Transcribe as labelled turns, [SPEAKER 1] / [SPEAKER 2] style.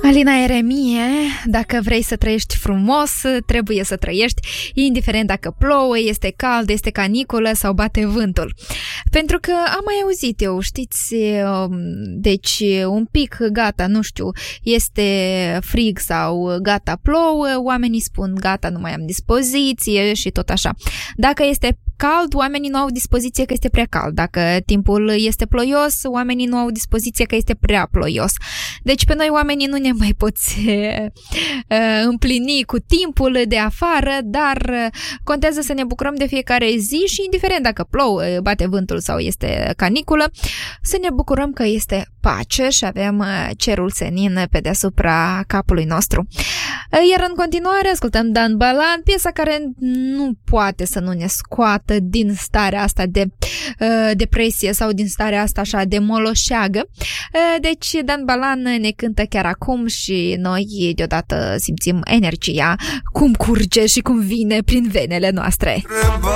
[SPEAKER 1] Alina Eremie, dacă vrei să trăiești frumos, trebuie să trăiești, indiferent dacă plouă, este cald, este caniculă sau bate vântul. Pentru că am mai auzit eu, știți, deci un pic gata, nu știu, este frig sau gata plouă, oamenii spun gata, nu mai am dispoziție și tot așa. Dacă este cald, oamenii nu au dispoziție că este prea cald. Dacă timpul este ploios, oamenii nu au dispoziție că este prea ploios. Deci pe noi oamenii nu ne mai poți împlini cu timpul de afară, dar contează să ne bucurăm de fiecare zi și indiferent dacă plouă, bate vântul sau este caniculă, să ne bucurăm că este pace și avem cerul senin pe deasupra capului nostru. Iar în continuare ascultăm Dan Balan, piesa care nu poate să nu ne scoată din starea asta de depresie sau din starea asta așa de moloșeagă. Deci Dan Balan ne cântă chiar acum și noi deodată simțim energia cum curge și cum vine prin venele noastre.